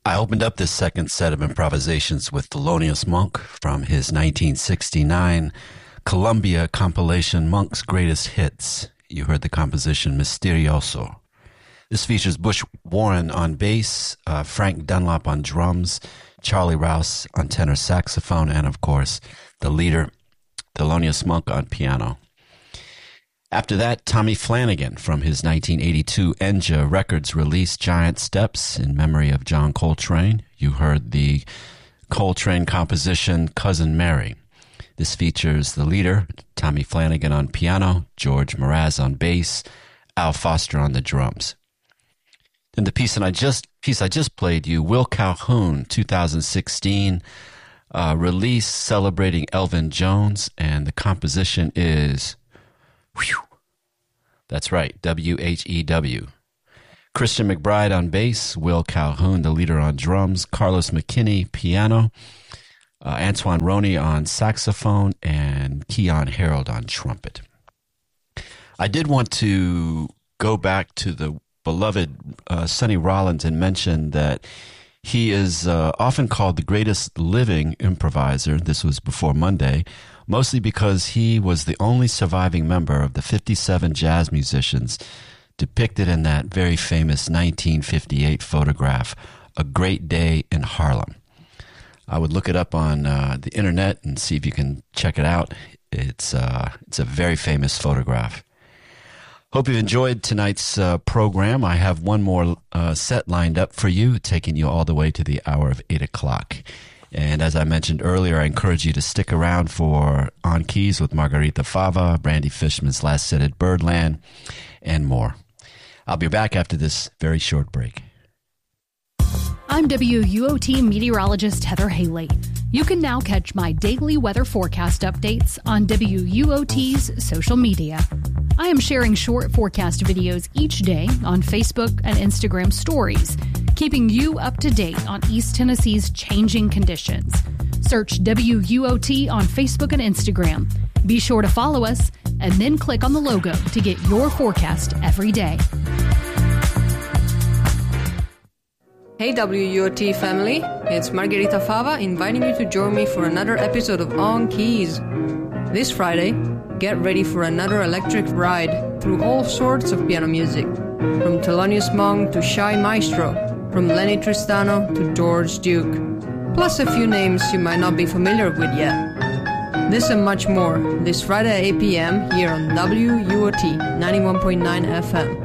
I opened up this second set of improvisations with Thelonious Monk from his 1969 Columbia compilation Monk's Greatest Hits. You heard the composition Misterioso. This features Bush Warren on bass, Frank Dunlop on drums, Charlie Rouse on tenor saxophone, and of course, the leader, Thelonious Monk, on piano. After that, Tommy Flanagan from his 1982 Enja Records release Giant Steps in memory of John Coltrane. You heard the Coltrane composition Cousin Mary. This features the leader, Tommy Flanagan, on piano, George Mraz on bass, Al Foster on the drums. Then the piece I just played you, Will Calhoun, 2016 release celebrating Elvin Jones, and the composition is, that's right, W-H-E-W. Christian McBride on bass, Will Calhoun, the leader, on drums, Carlos McKinney, piano, Antoine Roney on saxophone, and Keon Harold on trumpet. I did want to go back to the beloved Sonny Rollins and mention that he is often called the greatest living improviser. This was before Monday, mostly because he was the only surviving member of the 57 jazz musicians depicted in that very famous 1958 photograph, A Great Day in Harlem. I would look it up on the internet and see if you can check it out. It's a very famous photograph. Hope you enjoyed tonight's program. I have one more set lined up for you, taking you all the way to the hour of 8 o'clock. And as I mentioned earlier, I encourage you to stick around for On Keys with Margarita Fava, Brandy Fishman's Last Set at Birdland, and more. I'll be back after this very short break. I'm WUOT meteorologist Heather Haley. You can now catch my daily weather forecast updates on WUOT's social media. I am sharing short forecast videos each day on Facebook and Instagram stories, keeping you up to date on East Tennessee's changing conditions. Search WUOT on Facebook and Instagram. Be sure to follow us and then click on the logo to get your forecast every day. Hey WUOT family, it's Margarita Fava inviting you to join me for another episode of On Keys. This Friday, get ready for another electric ride through all sorts of piano music, from Thelonious Monk to Shy Maestro, from Lenny Tristano to George Duke, plus a few names you might not be familiar with yet. This and much more this Friday at 8 p.m. here on WUOT 91.9 FM.